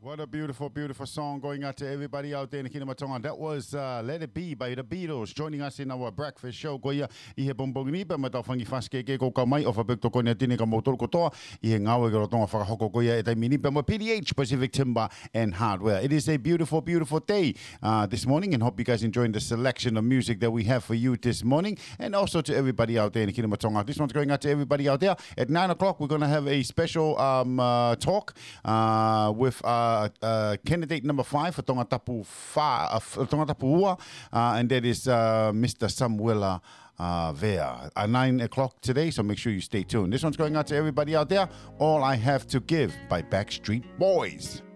What a beautiful, beautiful song going out to everybody out there in the Kingdom of Tonga. That was Let It Be by the Beatles joining us in our breakfast show. Goia i he bombongini pa matau whangi whaske ke ko kamai o whabek toko ni atine ka motoro kotoa i he ngawe ka rotonga whakahoko goia e tai mini pa mo PDH Pacific Timber and Hardware. It is a beautiful, beautiful day this morning and hope you guys enjoying the selection of music that we have for you this morning and also to everybody out there in the Kingdom of Tonga. This one's going out to everybody out there. At 9 o'clock, we're going to have a special talk with candidate number 5 for Tongatapu Ua, and that is Mr. Samuela Vea at 9 o'clock today, so make sure you stay tuned. This one's going out to everybody out there. All I Have to Give by Backstreet Boys.